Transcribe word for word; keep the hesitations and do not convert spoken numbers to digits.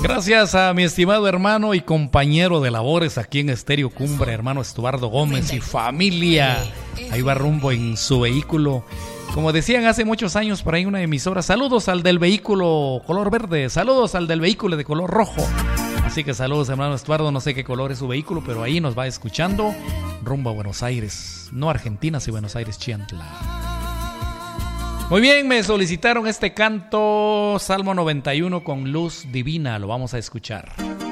Gracias a mi estimado hermano y compañero de labores aquí en Estéreo Cumbre, hermano Estuardo Gómez y familia. Ahí va rumbo en su vehículo. Como decían hace muchos años por ahí una emisora, saludos al del vehículo color verde, saludos al del vehículo de color rojo. Así que saludos, hermano Estuardo, no sé qué color es su vehículo, pero ahí nos va escuchando rumbo a Buenos Aires, no Argentina, sino Buenos Aires, Chiantla. Muy bien, me solicitaron este canto, Salmo noventa y uno con Luz Divina, lo vamos a escuchar.